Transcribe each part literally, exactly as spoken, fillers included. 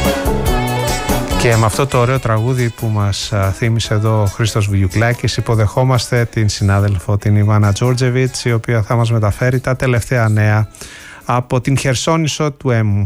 Και με αυτό το ωραίο τραγούδι που μας θύμισε εδώ ο Χρήστος Βουγιουκλάκης, υποδεχόμαστε την συνάδελφο την Ιβάνα Τζόρτζεβιτς, η οποία θα μας μεταφέρει τα τελευταία νέα από την Χερσόνησο του Έμμου.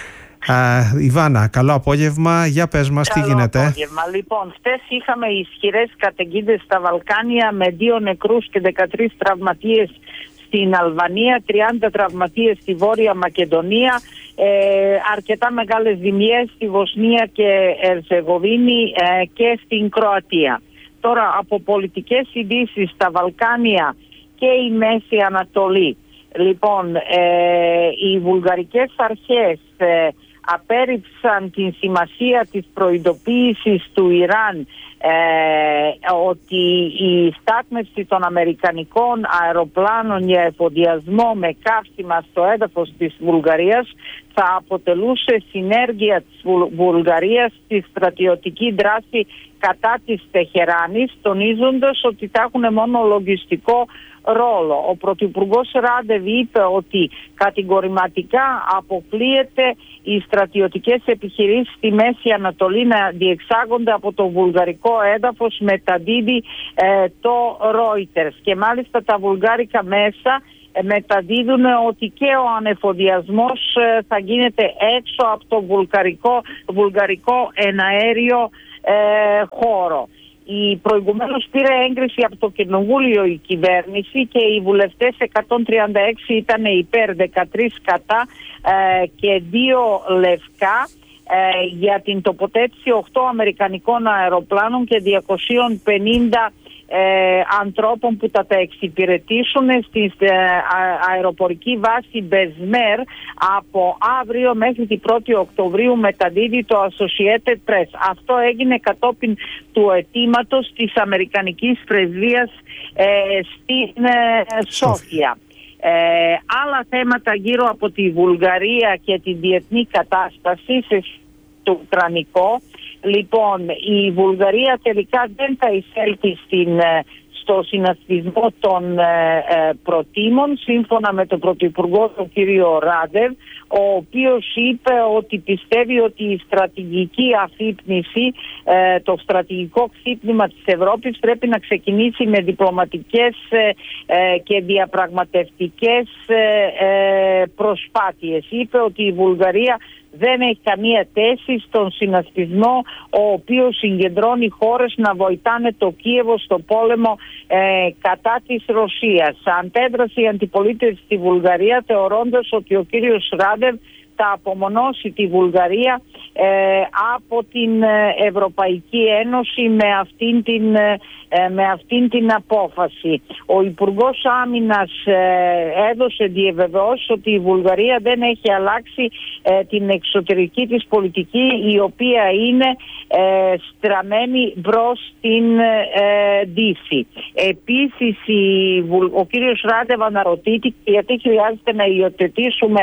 Uh, Ιβάνα, καλό απόγευμα. Για πες μας, καλό τι γίνεται. Καλό απόγευμα. Λοιπόν, χτες είχαμε ισχυρές καταιγίδες στα Βαλκάνια με δύο νεκρούς και δεκατρείς τραυματίες στην Αλβανία, τριάντα τραυματίες στη Βόρεια Μακεδονία, ε, αρκετά μεγάλες ζημιές στη Βοσνία και Ερζεγοβίνη ε, και στην Κροατία. Τώρα, από πολιτικές ειδήσεις στα Βαλκάνια και η Μέση Ανατολή. Λοιπόν, ε, οι βουλγαρικές αρχές ε, απέρριψαν την σημασία της προειδοποίησης του Ιράν ε, ότι η στάθμευση των αμερικανικών αεροπλάνων για εφοδιασμό με καύσιμα στο έδαφος της Βουλγαρίας θα αποτελούσε συνέργεια της Βουλγαρίας στη στρατιωτική δράση κατά της Τεχεράνης, τονίζοντας ότι θα έχουν μόνο λογιστικό ρόλο. Ο Πρωθυπουργός Ράντεβ είπε ότι κατηγορηματικά αποκλείεται οι στρατιωτικές επιχειρήσεις στη Μέση Ανατολή να διεξάγονται από το βουλγαρικό έδαφος, μεταδίδει ε, το Reuters. Και μάλιστα τα βουλγάρικα μέσα ε, μεταδίδουν ότι και ο ανεφοδιασμός ε, θα γίνεται έξω από το βουλγαρικό, βουλγαρικό εναέριο ε, χώρο. Η προηγουμένως πήρε έγκριση από το Κοινοβούλιο η κυβέρνηση και οι βουλευτές εκατόν τριάντα έξι ήταν υπέρ, δεκατρείς κατά ε, και δύο λευκά ε, για την τοποθέτηση οκτώ αμερικανικών αεροπλάνων και διακόσια πενήντα ε, ανθρώπων που θα τα εξυπηρετήσουν στη ε, αεροπορική βάση Μπεσμέρ από αύριο μέχρι την πρώτη Οκτωβρίου, μεταδίδει το Associated Press. Αυτό έγινε κατόπιν του αιτήματος της Αμερικανικής Πρεσβείας ε, στην ε, Σόφια. Ε, άλλα θέματα γύρω από τη Βουλγαρία και τη διεθνή κατάσταση σε το Ουκρανικό. Λοιπόν, η Βουλγαρία τελικά δεν θα εισέλθει στην, στο συνασπισμό των ε, ε, προτίμων, σύμφωνα με τον Πρωθυπουργό τον κύριο Ράντεβ, ο οποίος είπε ότι πιστεύει ότι η στρατηγική αφύπνιση, ε, το στρατηγικό ξύπνημα της Ευρώπης πρέπει να ξεκινήσει με διπλωματικές ε, ε, και διαπραγματευτικές ε, ε, προσπάθειες. Είπε ότι η Βουλγαρία δεν έχει καμία θέση στον συνασπισμό ο οποίος συγκεντρώνει χώρες να βοηθάνε το Κίεβο στο πόλεμο ε, κατά της Ρωσίας. Αντέδρασε η αντιπολίτευση στη Βουλγαρία θεωρώντας ότι ο κύριος Ράντεβ θα απομονώσει τη Βουλγαρία ε, από την Ευρωπαϊκή Ένωση με αυτήν την, ε, με αυτήν την απόφαση. Ο Υπουργός Άμυνας ε, έδωσε διαβεβαιώσεις ότι η Βουλγαρία δεν έχει αλλάξει ε, την εξωτερική της πολιτική, η οποία είναι ε, στραμμένη προς την ε, Δύση. Επίσης η, ο κύριος Ράντεβ αναρωτήθηκε γιατί χρειάζεται να υιοθετήσουμε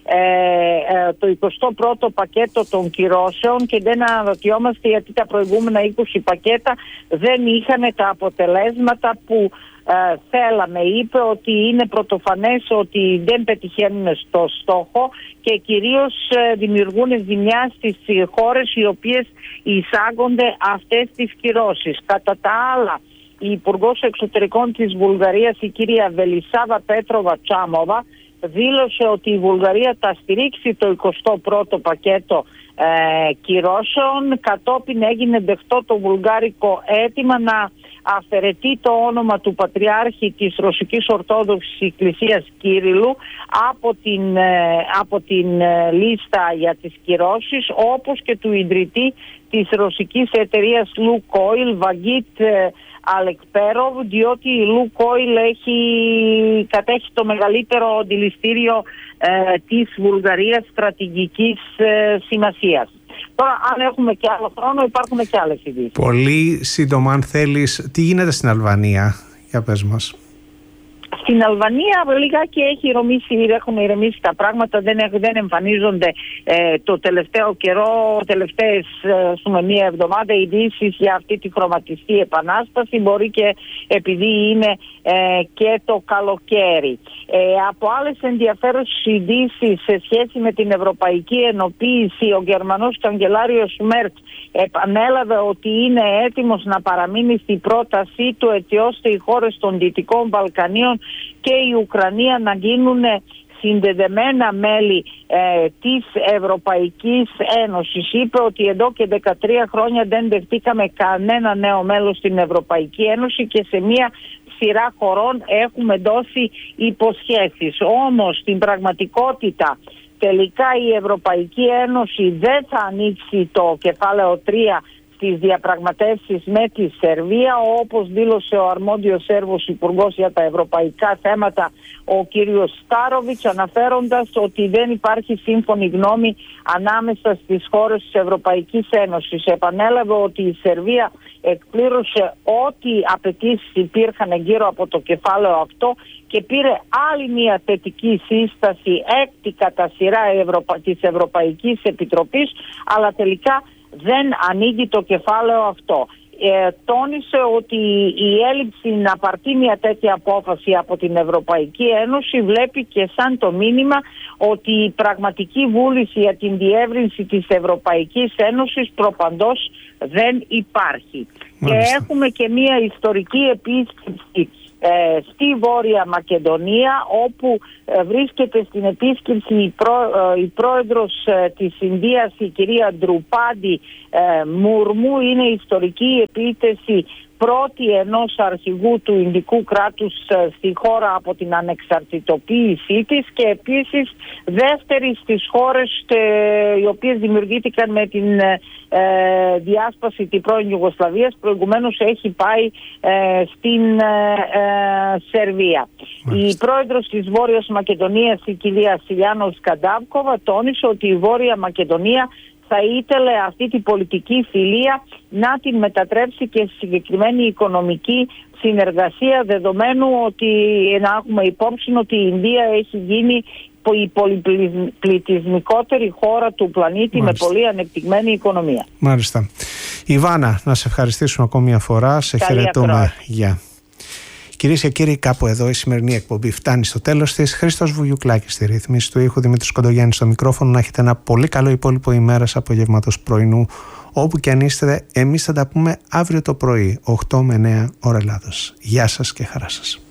ε, το εικοστό πρώτο πακέτο των κυρώσεων και δεν αναρωτιόμαστε γιατί τα προηγούμενα είκοσι πακέτα δεν είχαν τα αποτελέσματα που ε, θέλαμε. Είπε ότι είναι πρωτοφανές ότι δεν πετυχαίνουν στο στόχο και κυρίως ε, δημιουργούν ζημιά στις χώρες οι οποίες εισάγονται αυτές τις κυρώσεις. Κατά τα άλλα, η Υπουργός Εξωτερικών της Βουλγαρίας, η κυρία Βελισάβα Πέτροβα Τσάμοβα, δήλωσε ότι η Βουλγαρία θα στηρίξει το εικοστό πρώτο πακέτο ε, κυρώσεων. Κατόπιν έγινε δεχτό το βουλγάρικο αίτημα να αφαιρετεί το όνομα του Πατριάρχη της Ρωσικής Ορθόδοξης Εκκλησίας Κύριλλου από την, ε, από την ε, λίστα για τις κυρώσεις, όπως και του ιδρυτή της ρωσικής εταιρείας Λουκόιλ, Βαγίτ ε, Αλεκπέροβ, διότι η Λουκόιλ έχει κατέχει το μεγαλύτερο αντιληστήριο ε, της Βουλγαρίας στρατηγικής ε, σημασίας. Τώρα, αν έχουμε και άλλο χρόνο, υπάρχουν και άλλες ειδήσεις. Πολύ σύντομα, αν θέλεις, τι γίνεται στην Αλβανία, για πες μας. Στην Αλβανία λιγάκι έχει ηρεμήσει, έχουν ηρεμήσει τα πράγματα, δεν, δεν εμφανίζονται ε, το τελευταίο καιρό, τελευταίες ε, μία εβδομάδα ειδήσεις για αυτή τη χρωματιστή επανάσταση, μπορεί και επειδή είναι ε, και το καλοκαίρι. Ε, από άλλες ενδιαφέρουσες ειδήσεις σε σχέση με την ευρωπαϊκή ενοποίηση, ο Γερμανός καγκελάριος Μέρτς επανέλαβε ότι είναι έτοιμος να παραμείνει στην πρότασή του έτσι ώστε οι χώρες των Δυτικών Βαλκανίων και η Ουκρανία να γίνουν συνδεδεμένα μέλη ε, της Ευρωπαϊκής Ένωσης. Είπε ότι εδώ και δεκατρία χρόνια δεν δεχτήκαμε κανένα νέο μέλος στην Ευρωπαϊκή Ένωση και σε μια σειρά χωρών έχουμε δώσει υποσχέσεις. Όμως στην πραγματικότητα τελικά η Ευρωπαϊκή Ένωση δεν θα ανοίξει το κεφάλαιο τρία στις διαπραγματεύσεις με τη Σερβία, όπως δήλωσε ο αρμόδιος Σέρβος Υπουργός για τα ευρωπαϊκά θέματα, ο κύριος Στάροβιτς, αναφέροντας ότι δεν υπάρχει σύμφωνη γνώμη ανάμεσα στις χώρες της Ευρωπαϊκής Ένωσης. Επανέλαβε ότι η Σερβία εκπλήρωσε ό,τι απαιτήσεις υπήρχαν γύρω από το κεφάλαιο αυτό και πήρε άλλη μια θετική σύσταση, έκτη κατά σειρά Ευρωπα... της Ευρωπαϊκής Επιτροπής, αλλά τελικά δεν ανοίγει το κεφάλαιο αυτό. Ε, τόνισε ότι η έλλειψη να πάρθει μια τέτοια απόφαση από την Ευρωπαϊκή Ένωση βλέπει και σαν το μήνυμα ότι η πραγματική βούληση για την διεύρυνση της Ευρωπαϊκής Ένωσης προπαντός δεν υπάρχει. Μάλιστα. Και έχουμε και μια ιστορική επίσκεψη Ε, στη Βόρεια Μακεδονία, όπου ε, βρίσκεται στην επίσκεψη η, πρό, ε, η πρόεδρος ε, της Ινδίας, η κυρία Ντρουπάντι ε, Μουρμού. Είναι ιστορική επίθεση πρώτη ενός αρχηγού του Ινδικού κράτους ε, στη χώρα από την ανεξαρτητοποίησή της και επίσης δεύτερη στις χώρες ε, οι οποίες δημιουργήθηκαν με την ε, ε, διάσπαση της πρώην Ιουγκοσλαβίας. Προηγουμένως έχει πάει ε, στην ε, ε, Σερβία. Μάλιστα. Η πρόεδρος της Βόρειας Μακεδονίας, η κυρία Σιλιάνο Σκαντάβκοβα, τόνισε ότι η Βόρεια Μακεδονία θα ήθελε αυτή την πολιτική φιλία να την μετατρέψει και στη συγκεκριμένη οικονομική συνεργασία, δεδομένου ότι να έχουμε υπόψη ότι η Ινδία έχει γίνει η πολυπληθυσμικότερη χώρα του πλανήτη. Μάλιστα. Με πολύ ανεπτυγμένη οικονομία. Μάλιστα. Ιβάνα, να σε ευχαριστήσουμε ακόμη μια φορά. Σε καλή χαιρετούμε. Γεια. Κυρίες και κύριοι, κάπου εδώ η σημερινή εκπομπή φτάνει στο τέλος της. Χρήστος Βουγιουκλάκης στη ρύθμιση του ήχου, Δημήτρης Κοντογιάννης στο μικρόφωνο. Να έχετε ένα πολύ καλό υπόλοιπο ημέρας, απογεύματος, πρωινού, όπου και αν είστε. Εμείς θα τα πούμε αύριο το πρωί, οκτώ με εννέα ώρα Ελλάδος. Γεια σας και χαρά σας.